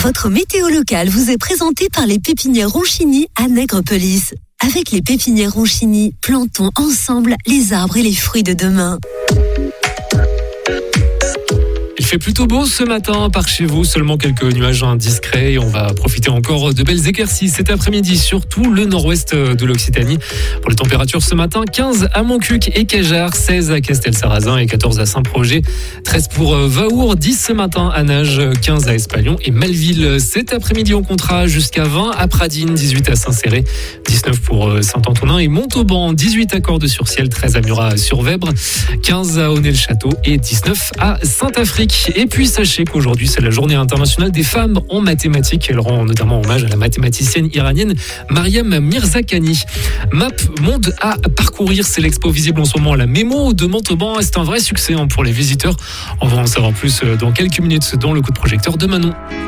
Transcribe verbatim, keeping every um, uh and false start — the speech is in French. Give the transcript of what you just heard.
Votre météo locale vous est présentée par les pépinières Ronchini à Nègrepelisse. Avec les pépinières Ronchini, plantons ensemble les arbres et les fruits de demain. Il fait plutôt beau ce matin par chez vous, seulement quelques nuages discrets et on va profiter encore de belles éclaircies cet après-midi, surtout le nord-ouest de l'Occitanie. Pour les températures ce matin, quinze à Montcuq et Cajar, seize à Castel-Sarrazin et quatorze à Saint-Projet, treize pour Vaour, dix ce matin à Nages, quinze à Espalion et Malville. Cet après-midi, on comptera jusqu'à vingt à Pradines, dix-huit à Saint-Céré, dix-neuf pour Saint-Antonin et Montauban, dix-huit à Cordes-sur-Ciel, treize à Murat-sur-Vèbre, quinze à Aunay-le-Château et dix-neuf à Saint-Afrique. Et puis sachez qu'aujourd'hui c'est la journée internationale des femmes en mathématiques. Elle rend notamment hommage à la mathématicienne iranienne Mariam Mirzakhani. Map Monde à parcourir, c'est l'expo visible en ce moment à la Mémo de Montauban. C'est un vrai succès pour les visiteurs. On va en savoir plus dans quelques minutes dans le coup de projecteur de Manon.